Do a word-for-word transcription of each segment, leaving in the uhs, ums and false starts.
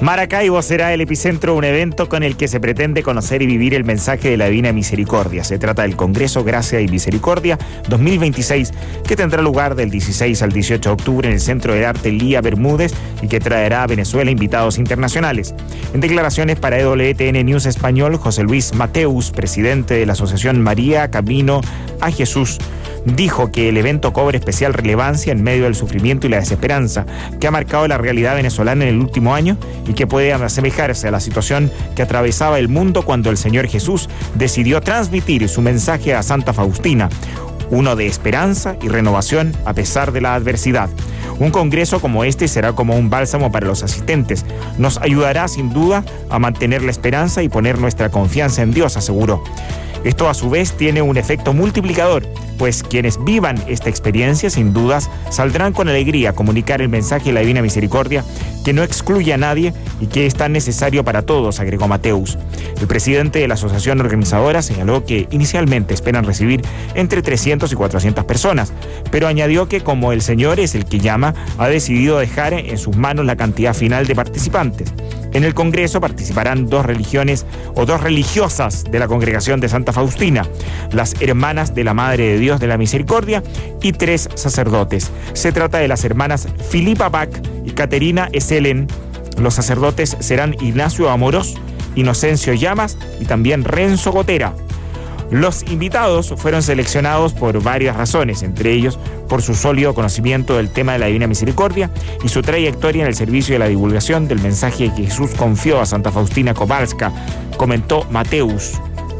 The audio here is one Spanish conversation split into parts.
Maracaibo será el epicentro de un evento con el que se pretende conocer y vivir el mensaje de la Divina Misericordia. Se trata del Congreso Gracia y Misericordia dos mil veintiséis, que tendrá lugar del dieciséis al dieciocho de octubre en el Centro de Arte Lía Bermúdez y que traerá a Venezuela invitados internacionales. En declaraciones para E W T N News Español, José Luis Mateus, presidente de la Asociación María Camino a Jesús, dijo que el evento cobra especial relevancia en medio del sufrimiento y la desesperanza que ha marcado la realidad venezolana en el último año y que puede asemejarse a la situación que atravesaba el mundo cuando el Señor Jesús decidió transmitir su mensaje a Santa Faustina, uno de esperanza y renovación a pesar de la adversidad. Un congreso como este será como un bálsamo para los asistentes. Nos ayudará sin duda a mantener la esperanza y poner nuestra confianza en Dios, aseguró. Esto a su vez tiene un efecto multiplicador, pues quienes vivan esta experiencia sin dudas saldrán con alegría a comunicar el mensaje de la Divina Misericordia que no excluye a nadie y que es tan necesario para todos, agregó Mateus. El presidente de la asociación organizadora señaló que inicialmente esperan recibir entre trescientas y cuatrocientas personas, pero añadió que como el Señor es el que llama, ha decidido dejar en sus manos la cantidad final de participantes. En el Congreso participarán dos religiones o dos religiosas de la Congregación de Santa Faustina, las Hermanas de la Madre de Dios de la Misericordia y tres sacerdotes. Se trata de las hermanas Filipa Bach y Caterina Eselen. Los sacerdotes serán Ignacio Amoros, Inocencio Llamas y también Renzo Gotera. Los invitados fueron seleccionados por varias razones, entre ellos por su sólido conocimiento del tema de la Divina Misericordia y su trayectoria en el servicio de la divulgación del mensaje que Jesús confió a Santa Faustina Kowalska, comentó Mateus.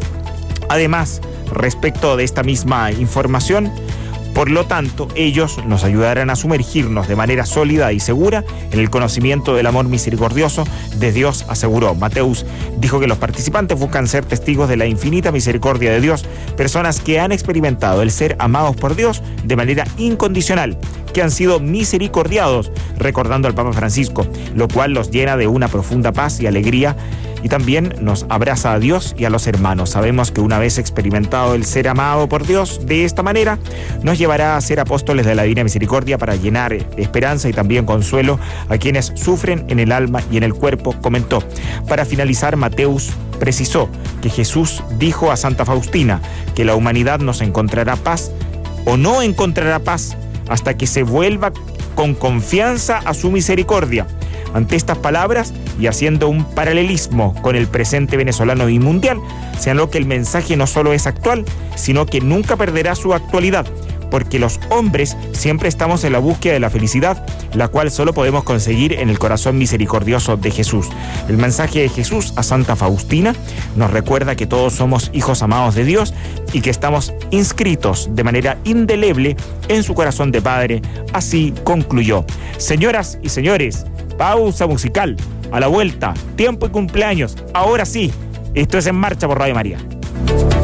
Además, respecto de esta misma información, por lo tanto, ellos nos ayudarán a sumergirnos de manera sólida y segura en el conocimiento del amor misericordioso de Dios, aseguró. Mateus dijo que los participantes buscan ser testigos de la infinita misericordia de Dios, personas que han experimentado el ser amados por Dios de manera incondicional, que han sido misericordiados, recordando al Papa Francisco, lo cual los llena de una profunda paz y alegría y también nos abraza a Dios y a los hermanos. Sabemos que una vez experimentado el ser amado por Dios de esta manera, nos llevará a ser apóstoles de la Divina Misericordia para llenar de esperanza y también consuelo a quienes sufren en el alma y en el cuerpo, comentó. Para finalizar, Mateus precisó que Jesús dijo a Santa Faustina que la humanidad nos encontrará paz o no encontrará paz hasta que se vuelva con confianza a su misericordia. Ante estas palabras y haciendo un paralelismo con el presente venezolano y mundial, señaló que el mensaje no solo es actual, sino que nunca perderá su actualidad, porque los hombres siempre estamos en la búsqueda de la felicidad, la cual solo podemos conseguir en el corazón misericordioso de Jesús. El mensaje de Jesús a Santa Faustina nos recuerda que todos somos hijos amados de Dios y que estamos inscritos de manera indeleble en su corazón de Padre. Así concluyó. Señoras y señores, pausa musical. A la vuelta, tiempo y cumpleaños. Ahora sí, esto es En Marcha por Radio María.